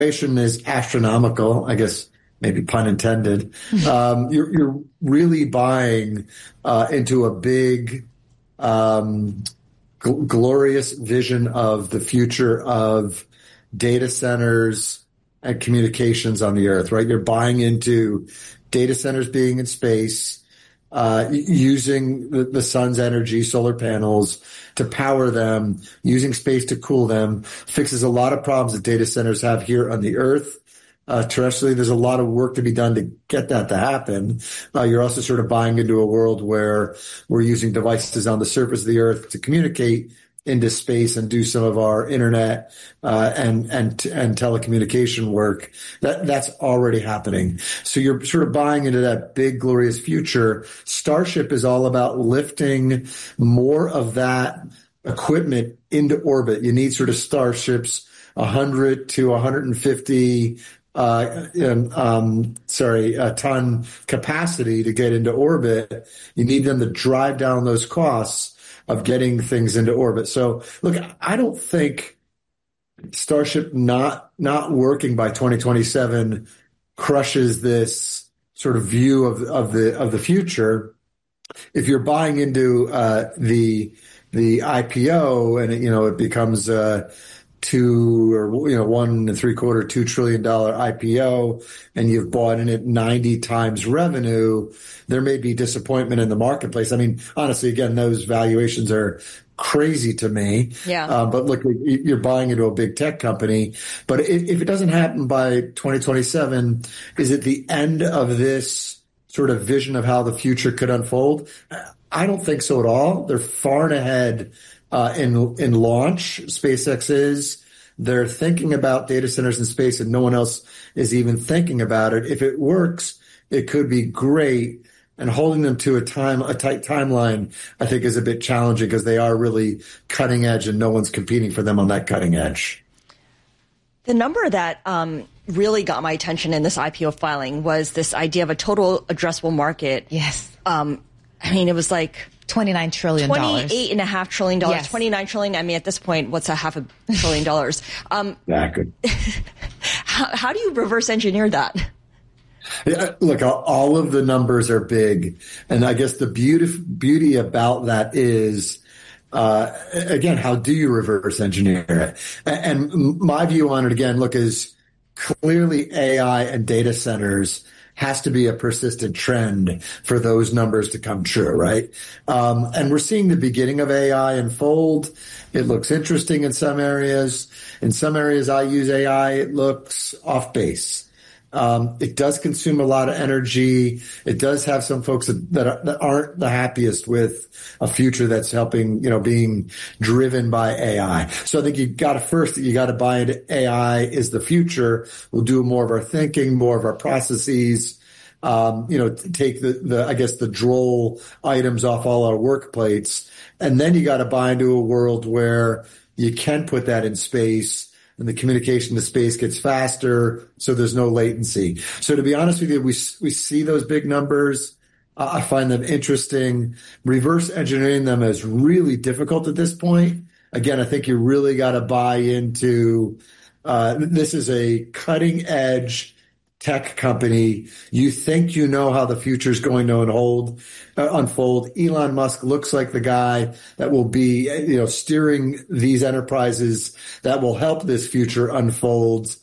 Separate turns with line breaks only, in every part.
valuation is astronomical, I guess, maybe pun intended. You're really buying into a big, glorious vision of the future of data centers and communications on the earth, right? You're buying into data centers being in space, using the sun's energy, solar panels to power them, using space to cool them, fixes a lot of problems that data centers have here on the earth. Terrestrially, there's a lot of work to be done to get that to happen. You're also sort of buying into a world where we're using devices on the surface of the earth to communicate into space and do some of our internet and telecommunication work. That's already happening. So you're sort of buying into that big, glorious future. Starship is all about lifting more of that equipment into orbit. You need sort of starships 100 to 150 ton capacity to get into orbit. You need them to drive down those costs of getting things into orbit. So look, I don't think Starship not working by 2027 crushes this sort of view of the future. If you're buying into the IPO and it becomes $2 trillion IPO, and you've bought in at 90 times revenue, there may be disappointment in the marketplace. I mean, honestly, again, those valuations are crazy to me.
Yeah.
But look, you're buying into a big tech company. But if it doesn't happen by 2027, is it the end of this sort of vision of how the future could unfold? I don't think so at all. They're far and ahead in launch. SpaceX is. They're thinking about data centers in space, and no one else is even thinking about it. If it works, it could be great. And holding them to a tight timeline, I think, is a bit challenging because they are really cutting edge, and no one's competing for them on that cutting edge.
The number that really got my attention in this IPO filing was this idea of a total addressable market.
Yes.
I mean, it was like
$29 trillion.
$28.5 trillion.
Yes.
$29 trillion. I mean, at this point, what's $500 billion?
Exactly.
How do you reverse engineer that?
Yeah, look, all of the numbers are big. And I guess the beauty about that is, again, how do you reverse engineer it? And my view on it, again, look, is clearly AI and data centers has to be a persistent trend for those numbers to come true, right? And we're seeing the beginning of AI unfold. It looks interesting in some areas. In some areas I use AI, it looks off base. It does consume a lot of energy. It does have some folks that aren't the happiest with a future that's helping, being driven by AI. So I think you got to buy into AI is the future. We'll do more of our thinking, more of our processes, take the droll items off all our work plates. And then you got to buy into a world where you can put that in space, and the communication to space gets faster, so there's no latency. So to be honest with you, we see those big numbers. I find them interesting. Reverse engineering them is really difficult at this point. Again, I think you really got to buy into this is a cutting edge tech company. You think you know how the future is going to unfold. Elon Musk looks like the guy that will be, steering these enterprises that will help this future unfold.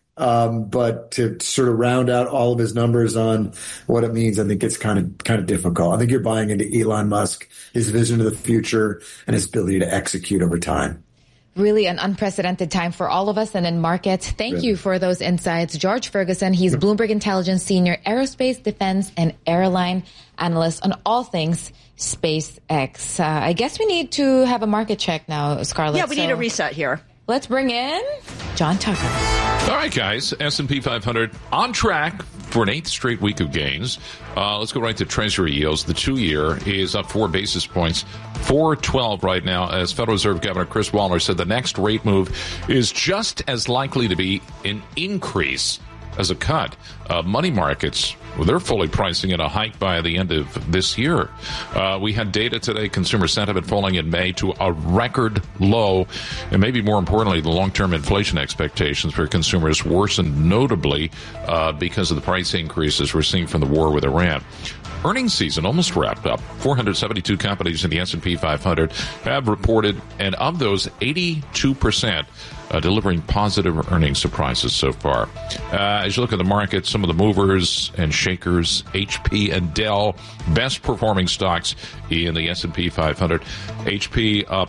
But to sort of round out all of his numbers on what it means, I think it's kind of difficult. I think you're buying into Elon Musk, his vision of the future, and his ability to execute over time.
Really an unprecedented time for all of us and in markets. Thank you for those insights. George Ferguson, he's Bloomberg Intelligence Senior Aerospace, Defense, and Airline Analyst on all things SpaceX. I guess we need to have a market check now, Scarlett.
Yeah, we need a reset here.
Let's bring in John Tucker.
All right, guys. S&P 500 on track for an 8th straight week of gains. Let's go right to Treasury yields. The 2-year is up 4 basis points, 4.12 right now, as Federal Reserve Governor Chris Waller said the next rate move is just as likely to be an increase as a cut. Money markets, they're fully pricing in a hike by the end of this year. We had data today, consumer sentiment falling in May to a record low, and maybe more importantly, the long-term inflation expectations for consumers worsened notably because of the price increases we're seeing from the war with Iran. Earnings season almost wrapped up. 472 companies in the S&P 500 have reported, and of those, 82% delivering positive earnings surprises so far. As you look at the market, some of the movers and shakers, HP and Dell, best performing stocks in the S&P 500. HP up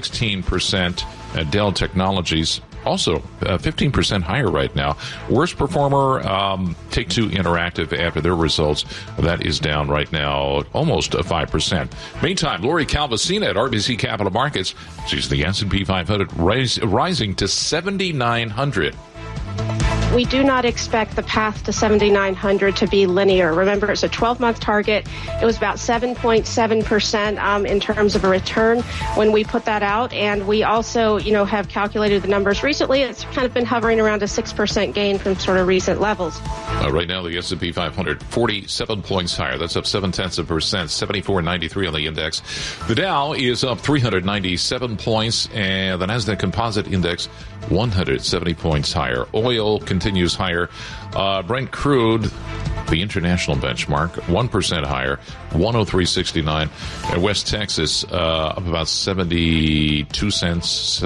16%, Dell Technologies also 15% higher right now. Worst performer, Take-Two Interactive after their results. That is down right now almost 5%. Meantime, Lori Calvasina at RBC Capital Markets sees the S&P 500 rising to 7,900.
We do not expect the path to 7,900 to be linear. Remember, it's a 12-month target. It was about 7.7% in terms of a return when we put that out. And we also, have calculated the numbers recently. It's kind of been hovering around a 6% gain from sort of recent levels.
Right now, the S&P 500, 47 points higher. That's up 0.7%, 74.93 on the index. The Dow is up 397 points, and the Nasdaq Composite Index 170 points higher. Oil continues higher. Brent crude, the international benchmark, 1% higher, 103.69. And West Texas up about 72 cents,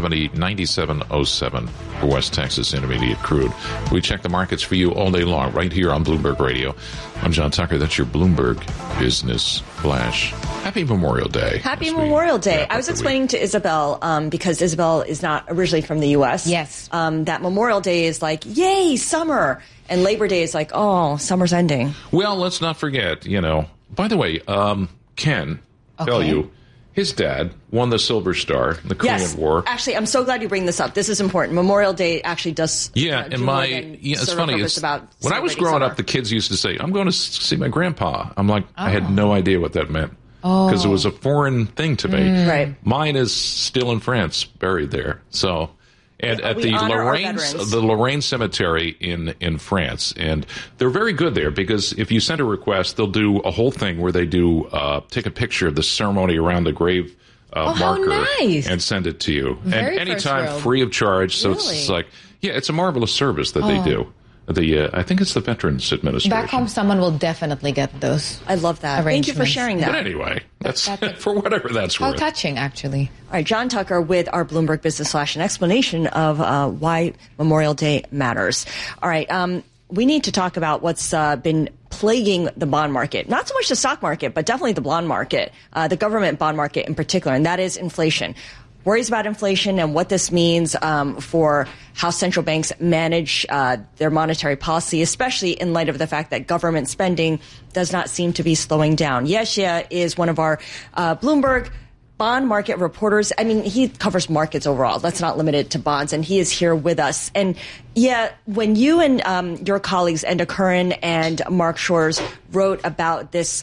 97.07 for West Texas Intermediate crude. We check the markets for you all day long right here on Bloomberg Radio. I'm John Tucker. That's your Bloomberg Business Flash. Happy Memorial Day.
Happy Memorial Day. I was explaining to Isabel, because Isabel is not originally from the U.S.
Yes.
That Memorial Day is like, yay, summer. And Labor Day is like, oh, summer's ending.
Well, let's not forget, by the way, Ken, tell you, his dad won the Silver Star in the Korean War.
Actually, I'm so glad you bring this up. This is important. Memorial Day actually does.
It's funny. When I was growing up, the kids used to say, I'm going to see my grandpa. I'm like, I had no idea what that meant. Because it was a foreign thing to me.
Right.
Mine is still in France, buried there. So, and at the Lorraine Cemetery in France, and they're very good there because if you send a request, they'll do a whole thing where they do take a picture of the ceremony around the grave marker and send it to you, and anytime free of charge. So it's like, it's a marvelous service that they do. I think it's the Veterans Administration.
Back home, someone will definitely get those.
I love that. Thank you for sharing that.
But anyway, that's for whatever that's worth.
How touching, actually.
All right, John Tucker with our Bloomberg Business Flash, an explanation of why Memorial Day matters. All right, we need to talk about what's been plaguing the bond market. Not so much the stock market, but definitely the bond market, the government bond market in particular, and that is inflation. Worries about inflation and what this means for how central banks manage their monetary policy, especially in light of the fact that government spending does not seem to be slowing down. Yeshia is one of our Bloomberg bond market reporters. I mean, he covers markets overall. That's not limited to bonds, and he is here with us. And when you and your colleagues, Enda Curran and Mark Shores, wrote about this,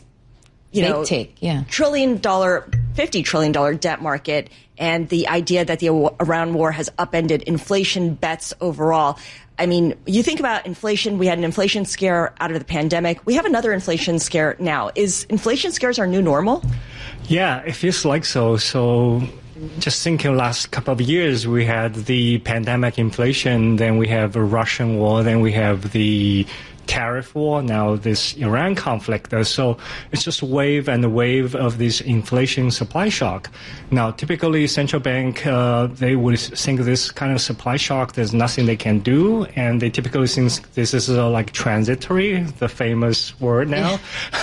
$50 trillion debt market, and the idea that the Iran war has upended inflation bets overall. I mean, you think about inflation. We had an inflation scare out of the pandemic. We have another inflation scare now. Is inflation scares our new normal?
Yeah, it feels like so. So just thinking last couple of years, we had the pandemic inflation, then we have a Russian war, then we have the tariff war, now this Iran conflict. So it's just wave and a wave of this inflation supply shock. Now, typically central bank, they would think this kind of supply shock, there's nothing they can do. And they typically think this is like transitory, the famous word now.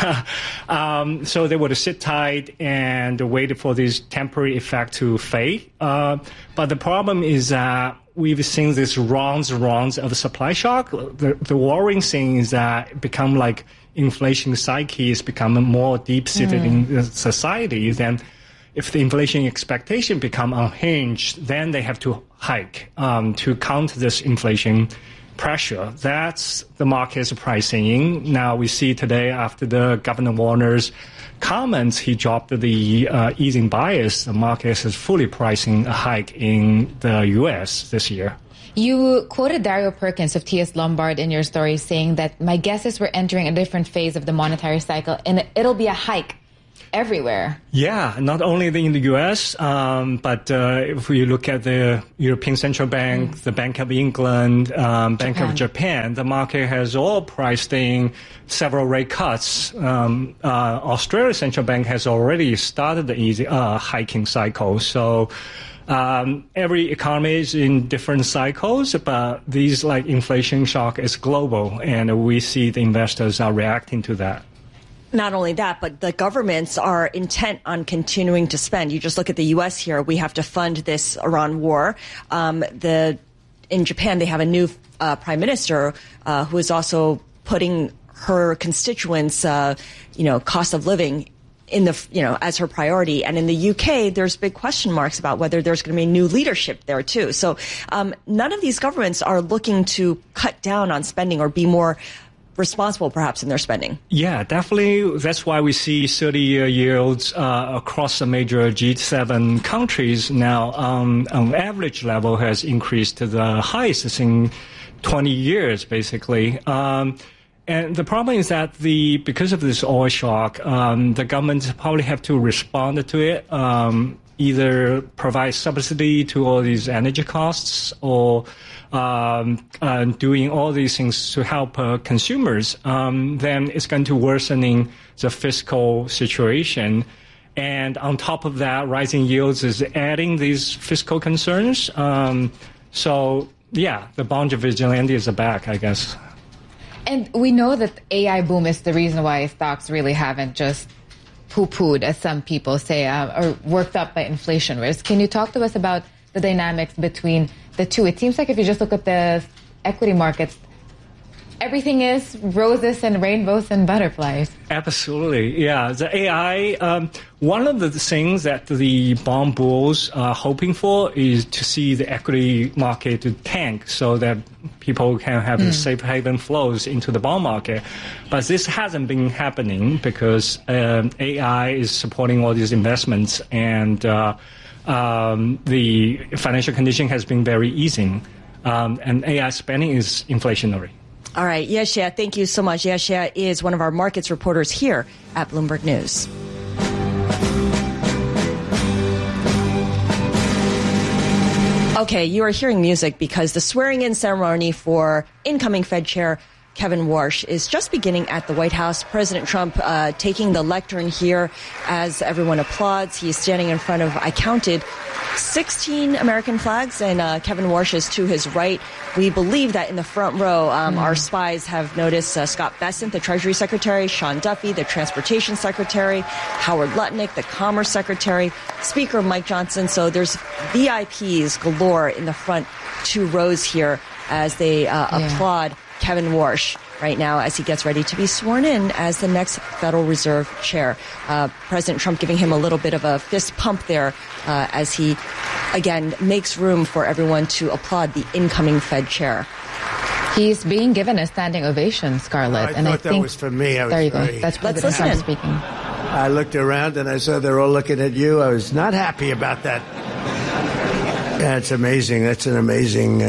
So they would sit tight and wait for this temporary effect to fade. But the problem is that we've seen this rounds of supply shock. The worrying thing is that it become like inflation psyche is becoming more deep-seated in society. Then if the inflation expectation become unhinged, then they have to hike to counter this inflation pressure. That's the market's pricing in. Now we see today after the Governor Warner's comments, he dropped the easing bias. The market is fully pricing a hike in the U.S. this year.
You quoted Dario Perkins of T.S. Lombard in your story saying that my guess is we're entering a different phase of the monetary cycle and it'll be a hike everywhere.
Yeah, not only in the U.S., but if we look at the European Central Bank, the Bank of England, Bank of Japan, the market has all priced in several rate cuts. Australia's Central Bank has already started the hiking cycle. So every economy is in different cycles, but these like inflation shock is global, and we see the investors are reacting to that.
Not only that, but the governments are intent on continuing to spend. You just look at the U.S. here. We have to fund this Iran war. In Japan, they have a new prime minister who is also putting her constituents, cost of living in the, as her priority. And in the UK, there's big question marks about whether there's going to be new leadership there too. So none of these governments are looking to cut down on spending or be more responsible perhaps in their spending. Yeah, definitely. That's why we see 30-year yields across the major G7 countries now on average level has increased to the highest in 20 years, basically. And the problem is that because of this oil shock, the governments probably have to respond to it, either provide subsidy to all these energy costs or doing all these things to help consumers, then it's going to worsening the fiscal situation. And on top of that, rising yields is adding these fiscal concerns. So, yeah, the bond vigilante is back, I guess.
And we know that the AI boom is the reason why stocks really haven't just poo-pooed, as some people say, or worked up by inflation risk. Can you talk to us about the dynamics between the two? It seems like if you just look at the equity markets, everything is roses and rainbows and butterflies.
Absolutely, yeah. The AI, one of the things that the bond bulls are hoping for is to see the equity market to tank so that people can have safe haven flows into the bond market. But this hasn't been happening because AI is supporting all these investments, and the financial condition has been very easing, and AI spending is inflationary.
All right, Yeshia, thank you so much. Yeshia is one of our markets reporters here at Bloomberg News. Okay, you are hearing music because the swearing-in ceremony for incoming Fed Chair Kevin Warsh is just beginning at the White House. President Trump taking the lectern here as everyone applauds. He is standing in front of, I counted, 16 American flags, and Kevin Warsh is to his right. We believe that in the front row, our spies have noticed Scott Bessent, the Treasury Secretary, Sean Duffy, the Transportation Secretary, Howard Lutnick, the Commerce Secretary, Speaker Mike Johnson. So there's VIPs galore in the front two rows here as they applaud Kevin Warsh right now as he gets ready to be sworn in as the next Federal Reserve Chair. President Trump giving him a little bit of a fist pump there as he, again, makes room for everyone to applaud the incoming Fed Chair.
He's being given a standing ovation, Scarlett.
I thought that was for me.
There you go. That's President Trump speaking.
I looked around and I saw they're all looking at you. I was not happy about that. That's amazing. That's an amazing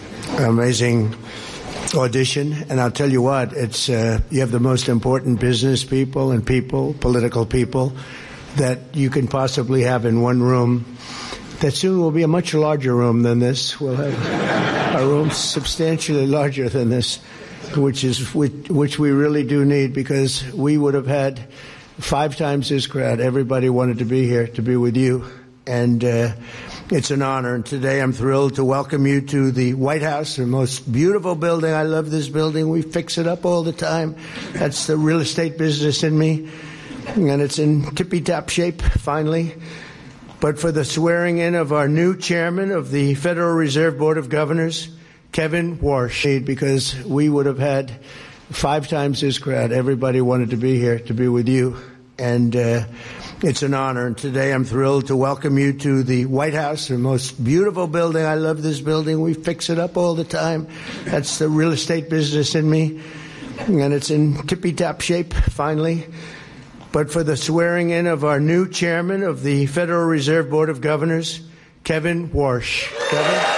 audition, and I'll tell you what, it's you have the most important business people and political people that you can possibly have in one room. That soon will be a much larger room than this. We'll have a room substantially larger than this, which we really do need, because we would have had 5 times this crowd. Everybody wanted to be here to be with you, and it's an honor. And today I'm thrilled to welcome you to the White House, the most beautiful building. I love this building. We fix it up all the time. That's the real estate business in me. And it's in tippy-top shape, finally. But for the swearing in of our new chairman of the Federal Reserve Board of Governors, Kevin Warsh, because we would have had 5 times this crowd. Everybody wanted to be here to be with you. And it's an honor. And today I'm thrilled to welcome you to the White House, the most beautiful building. I love this building. We fix it up all the time. That's the real estate business in me. And it's in tippy-top shape, finally. But for the swearing in of our new chairman of the Federal Reserve Board of Governors, Kevin Warsh. Kevin?